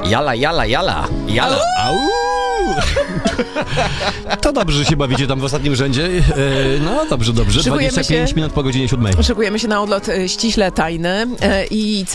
Jala, jala, jala. Jala. Au. To dobrze, że się bawicie tam w ostatnim rzędzie. No dobrze. Szykujemy 25 się. minut po godzinie 7. Szykujemy się na odlot ściśle tajny i